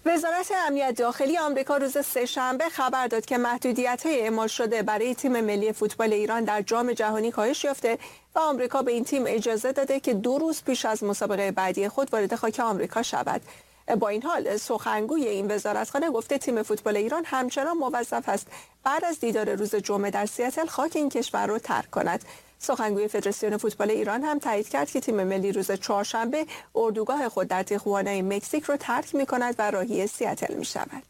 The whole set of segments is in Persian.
وزارت امنیت داخلی آمریکا روز سه‌شنبه خبر داد که محدودیت‌های اعمال شده برای تیم ملی فوتبال ایران در جام جهانی کاهش یافته و آمریکا به این تیم اجازه داده که 2 روز پیش از مسابقه بعدی خود وارد خاک آمریکا شود. با این حال سخنگوی این وزارتخانه گفته تیم فوتبال ایران همچنان موظف است بعد از دیدار روز جمعه در سیاتل خاک این کشور را ترک کند. سخنگوی فدراسیون فوتبال ایران هم تایید کرد که تیم ملی روز چهارشنبه اردوگاه خود در تیخوانا مکزیک را ترک می کند و راهی سیاتل می شود.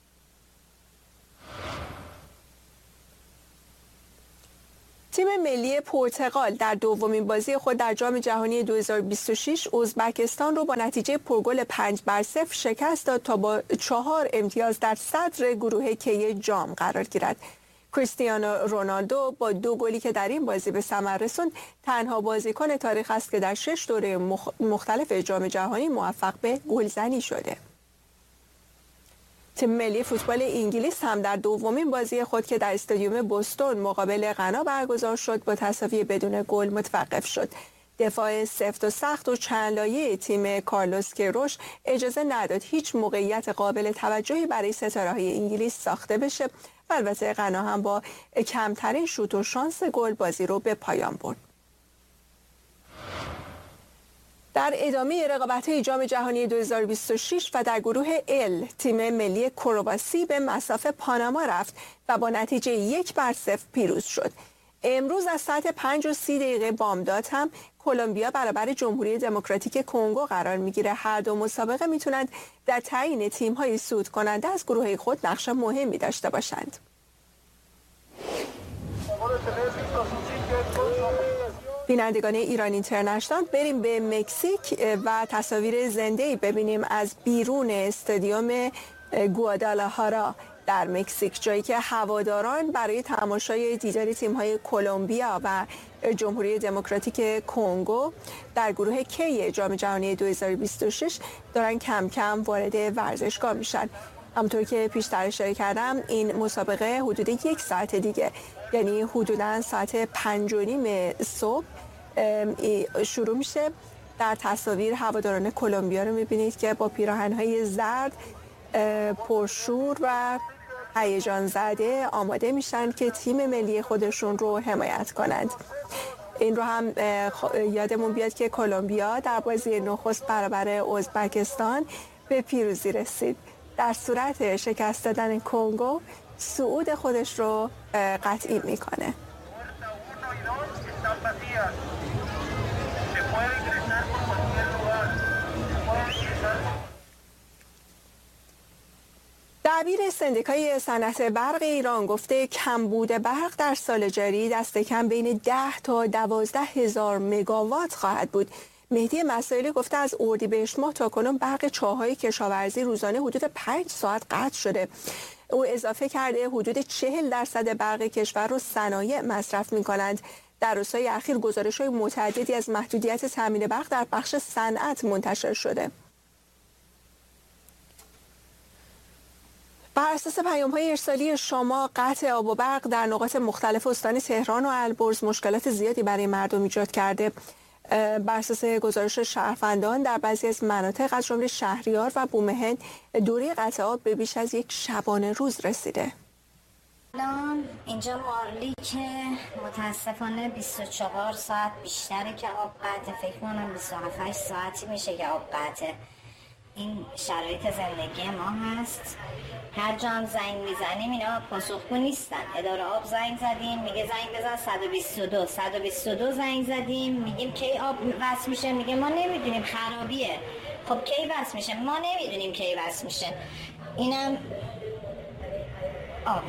تیم ملی پرتغال در دومین بازی خود در جام جهانی 2026 ازبکستان رو با نتیجه پرگل 5-0 شکست داد تا با 4 امتیاز در صدر گروه کی جام قرار گیرد. کریستیانو رونالدو با 2 گلی که در این بازی به ثمر رسوند تنها بازیکن تاریخ است که در 6 دوره مختلف جام جهانی موفق به گلزنی شده. تیم ملی فوتبال انگلیس هم در دومین بازی خود که در استادیوم بوستون مقابل غنا برگزار شد با تساوی بدون گل متوقف شد. دفاع سفت و سخت و چند لایه تیم کارلوس کیروش اجازه نداد هیچ موقعیت قابل توجهی برای ستاره‌های انگلیس ساخته بشه و البته غنا هم با کمترین شوت و شانس گل بازی رو به پایان برد. در ادامه رقابت‌های جام جهانی 2026 و در گروه ال تیم ملی کرواسی به مصاف پاناما رفت و با نتیجه 1-0 پیروز شد. امروز از ساعت 5:30 بامداد هم کلمبیا برابر جمهوری دموکراتیک کنگو قرار میگیره. هر دو مسابقه میتونند در تعیین تیم‌های صعود کننده از گروه خود نقش مهمی داشته باشند. بینندگان ایران اینترنشنال، بریم به مکزیک و تصاویر زنده‌ای ببینیم از بیرون استادیوم گوادالاجارا در مکزیک، جایی که هواداران برای تماشای دیدار تیم‌های کلمبیا و جمهوری دموکراتیک کنگو در گروه کی جام جهانی 2026 دارن کم کم وارد ورزشگاه میشن. همونطور که پیشتر اشاره کردم این مسابقه حدود 1 ساعت دیگه، یعنی حدوداً ساعت 5:30 صبح شروع میشه. در تصاویر هواداران کلمبیا رو میبینید که با پیراهن‌های زرد پرشور و هیجان زده آماده میشن که تیم ملی خودشون رو حمایت کنند. این رو هم یادمون بیاد که کلمبیا در بازی نخست برابر ازبکستان به پیروزی رسید. در صورت شکست دادن کنگو صعود خودش رو قطعی میکنه. دبیر سندیکای صنعت برق ایران گفته کمبود برق در سال جاری دست کم بین 10 تا 12 هزار مگاوات خواهد بود. مهدی مسائلی گفته از اردیبهشت ماه تا کنون برق چاه‌های کشاورزی روزانه حدود 5 ساعت قطع شده. او اضافه کرده حدود 40% برق کشور رو صنایع مصرف می‌کنند. در روزهای اخیر گزارش‌های متعددی از محدودیت تامین برق در بخش صنعت منتشر شده. بر اساس پیام‌های ارسالی شما، قطع آب و برق در نقاط مختلف استان تهران و البرز مشکلات زیادی برای مردم ایجاد کرده. بر اساس گزارش شهروندان در بعضی از مناطق از جمله شهریار و بومهن دوره قطع آب به بیش از 1 شبانه روز رسیده. الان اینجا مارلی که متاسفانه 24 ساعت بیشتره که آب قطعه، فکر کنم 27 ساعتی میشه که آب قطعه. این شرایط زندگی ما هست. هر جا هم زنگ میزنیم اینا پاسخگو نیستن. اداره آب زنگ زدیم میگه زنگ بزن 122 زنگ زدیم میگیم کی آب وصل میشه، میگه ما نمیدونیم خرابیه. خب کی وصل میشه؟ ما نمیدونیم کی وصل میشه. اینم آب.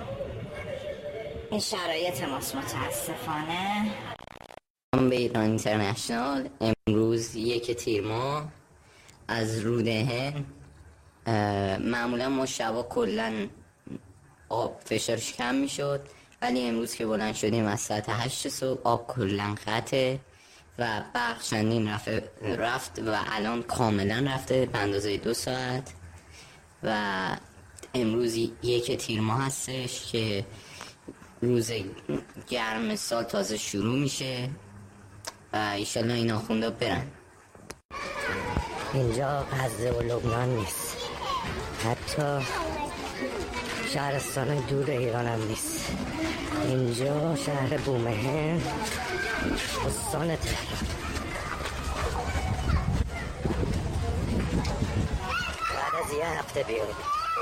این شرایط ماست متاسفانه. به ایران اینترنشنال امروز 1 تیر ماه از رودهن. معمولا ما شبا کلن آب فشارش کم میشد، ولی امروز که بلند شدیم از ساعت 8 صبح آب کلن قطعه و برق چندین رفت و الان کاملا رفته به اندازه 2 ساعت و امروز 1 تیر ماه هستش که روز گرم سال تازه شروع میشه و ایشالله این آخوندا برن. اینجا غزه و لبنان نیست، حتی شهرستان دور ایران هم نیست. اینجا شهر بومهن، استان تهران. بعد از یه هفته بیاریم.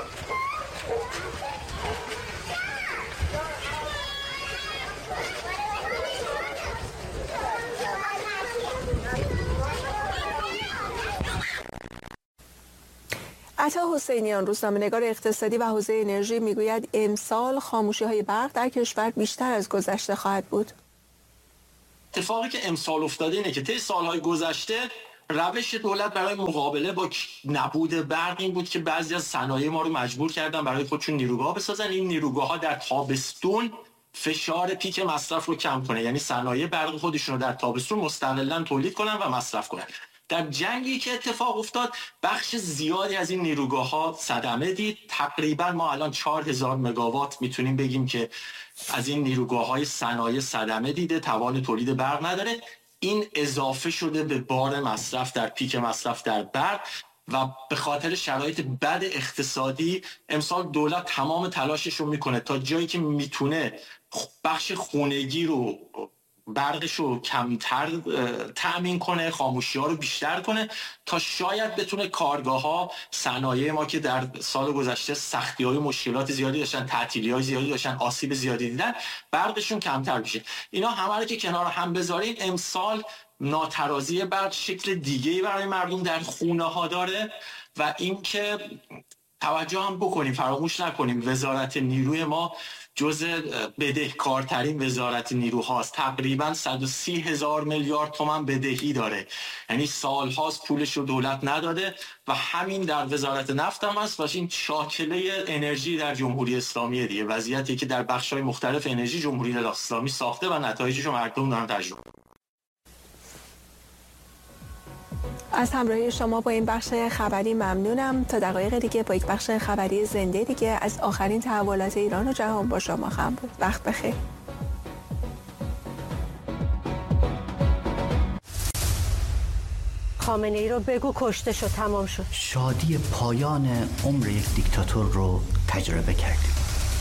عطا حسینیان، روزنامه‌نگار اقتصادی و حوزه انرژی، میگوید امسال خاموشی‌های برق در کشور بیشتر از گذشته خواهد بود. اتفاقی که امسال افتاده اینه که طی سالهای گذشته روش دولت برای مقابله با نبود برق این بود که بعضی از صنایع ما رو مجبور کردن برای خودشون نیروگاه بسازن. این نیروگاه‌ها در تابستون فشار پیک مصرف رو کم کنه، یعنی صنایع برق خودشون رو در تابستون مستقلاً تولید کنن و مصرف کنن. در جنگی که اتفاق افتاد بخش زیادی از این نیروگاه‌ها صدمه دید. تقریبا ما الان 4000 مگاوات میتونیم بگیم که از این نیروگاه‌های صنایع صدمه دیده، توان تولید برق نداره. این اضافه شده به بار مصرف در پیک مصرف در برق و به خاطر شرایط بد اقتصادی امسال دولت تمام تلاشش رو میکنه تا جایی که میتونه بخش خونگی رو برقش رو کمتر تأمین کنه، خاموشی ها رو بیشتر کنه تا شاید بتونه کارگاه ها، صنایع ما که در سال گذشته سختی های مشکلات زیادی داشتن، تعطیلی های زیادی داشتن، آسیب زیادی دیدن، برقشون کمتر بشه. اینا همه رو که کنار هم بذاریم امسال ناترازی برق شکل دیگه‌ای برای مردم در خونه ها داره و اینکه توجه هم بکنیم، فراموش نکنیم وزارت نیروی ما جزء بدهکارترین وزارت نیروهاست. تقریبا 130,000 میلیارد تومان بدهی داره، یعنی سالهاست پولش رو دولت نداده و همین در وزارت نفت هم هست و این شاکله انرژی در جمهوری اسلامی دیگه، وضعیتی که در بخش‌های مختلف انرژی جمهوری اسلامی ساخته و نتایجش رو مردم دارن تجربه. از همراهی شما با این بخش خبری ممنونم. تا دقایق دیگه با یک بخش خبری زنده دیگه از آخرین تحولات ایران و جهان با شما خواهم بود. وقت بخیر. خامنه ای رو بگو کشته شد، تمام شد. شادی پایان عمر یک دیکتاتور رو تجربه کردیم.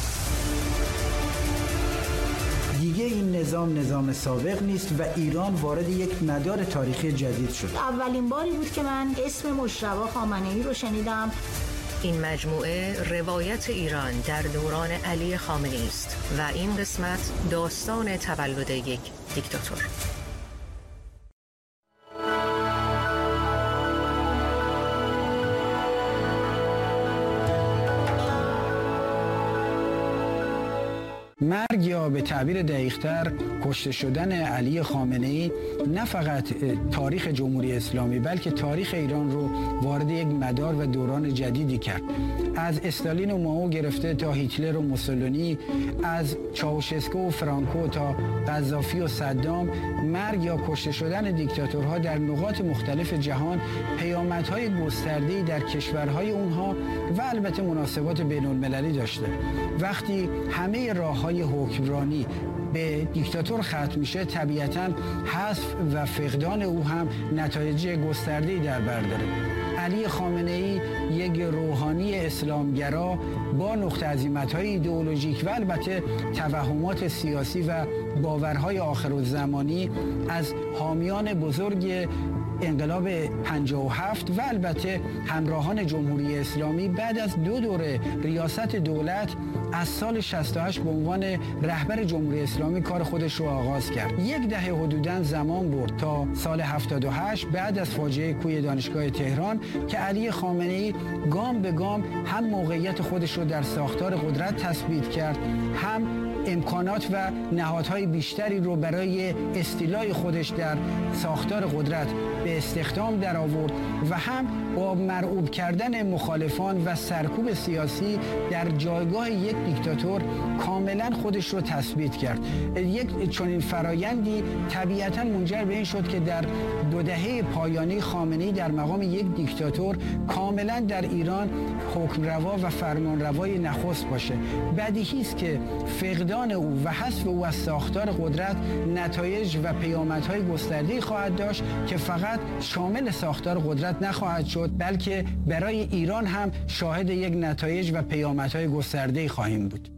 دیگه این نظام سابق نیست و ایران وارد یک مدار تاریخی جدید شد. اولین باری بود که من اسم مجتبی خامنه ای رو شنیدم. این مجموعه روایت ایران در دوران علی خامنه ای است و این قسمت داستان تولد یک دیکتاتور. مرگ یا به تعبیر دقیق‌تر کشته شدن علی خامنه‌ای نه فقط تاریخ جمهوری اسلامی بلکه تاریخ ایران رو وارد یک مدار و دوران جدیدی کرد. از استالین و مائو گرفته تا هیتلر و موسولینی، از چاوشسکو و فرانکو تا قذافی و صدام، مرگ یا کشته شدن دیکتاتورها در نقاط مختلف جهان پیامدهای گسترده‌ای در کشورهای اونها و البته مناسبات بین‌المللی داشته. وقتی همه راه‌های حکمرانی به دیکتاتور ختم میشه، طبیعتاً حذف و فقدان او هم نتایج گسترده‌ای در بر داره. علی خامنه‌ای یک روحانی اسلامگرا با نقطه عظیمت‌های ایدئولوژیک و البته توهمات سیاسی و باورهای آخرالزمانی از حامیان بزرگ انقلاب 57 و البته همراهان جمهوری اسلامی بعد از 2 دوره ریاست دولت از سال 68 به عنوان رهبر جمهوری اسلامی کار خودش رو آغاز کرد. 10 دهه حدوداً زمان برد تا سال 78 بعد از فاجعه کوی دانشگاه تهران که علی خامنه‌ای گام به گام هم موقعیت خودش رو در ساختار قدرت تثبیت کرد، هم امکانات و نهادهای بیشتری رو برای استیلای خودش در ساختار قدرت به استخدام در آورد و هم با مرعوب کردن مخالفان و سرکوب سیاسی در جایگاه یک دیکتاتور کاملا خودش رو تثبیت کرد. یک چنین فرایندی طبیعتا منجر به این شد که در 2 دهه پایانی خامنه‌ای در مقام یک دیکتاتور کاملا در ایران حکمروا و فرمانروای نخست باشه. بدیهی است که فقدان فقدان او و حذف او از ساختار قدرت نتایج و پیامدهای گسترده‌ای خواهد داشت که فقط شامل ساختار قدرت نخواهد شد، بلکه برای ایران هم شاهد یک نتایج و پیامدهای گسترده‌ای خواهیم بود.